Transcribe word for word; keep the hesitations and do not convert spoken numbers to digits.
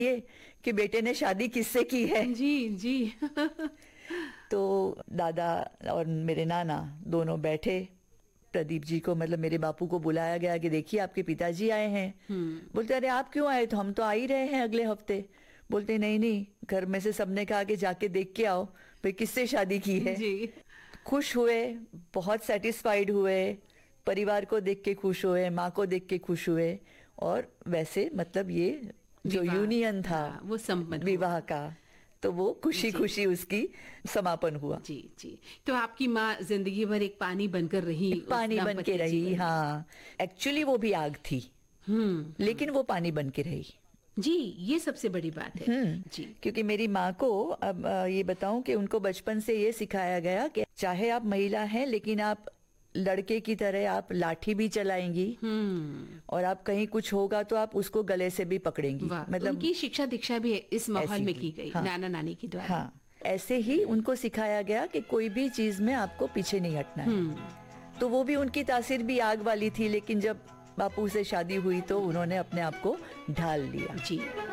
ये कि बेटे ने शादी किससे की है। जी जी। तो दादा और मेरे नाना दोनों बैठे, प्रदीप जी को मतलब मेरे बापू को बुलाया गया कि देखिए आपके पिताजी आए हैं। बोलते अरे आप क्यों आए, तो हम तो आ ही रहे हैं अगले हफ्ते। बोलते नहीं नहीं, घर में से सबने कहा कि जाके देख के आओ भाई किससे शादी की है। जी। खुश हुए, बहुत सेटिस्फाइड हुए, परिवार को देख के खुश हुए, माँ को देख के खुश हुए, और वैसे मतलब ये जो यूनियन था, हाँ, वो संपन्न विवाह का, तो वो खुशी खुशी उसकी समापन हुआ। जी जी। तो आपकी माँ जिंदगी भर एक पानी बनकर रही, पानी बन के रही। हाँ, एक्चुअली वो भी आग थी, हम्म लेकिन वो पानी बन के रही। जी, ये सबसे बड़ी बात है। जी। क्योंकि मेरी माँ को अब ये बताऊं कि उनको बचपन से ये सिखाया गया कि चाहे आप महिला हैं लेकिन आप लड़के की तरह आप लाठी भी चलाएंगी, और आप कहीं कुछ होगा तो आप उसको गले से भी पकड़ेंगी। मतलब उनकी शिक्षा दीक्षा भी इस माहौल में की गई। हाँ, नाना नानी की द्वारा। हाँ, ऐसे ही उनको सिखाया गया कि कोई भी चीज में आपको पीछे नहीं हटना है। तो वो भी उनकी तासीर भी आग वाली थी, लेकिन जब बापू से शादी हुई तो उन्होंने अपने आप को ढाल लिया। जी।